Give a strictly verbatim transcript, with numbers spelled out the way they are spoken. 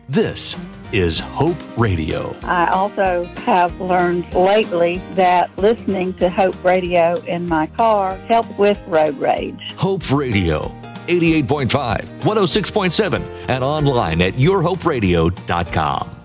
This is Hope Radio. I also have learned lately that listening to Hope Radio in my car helps with road rage. Hope Radio, eighty-eight point five, one oh six point seven, and online at your hope radio dot com.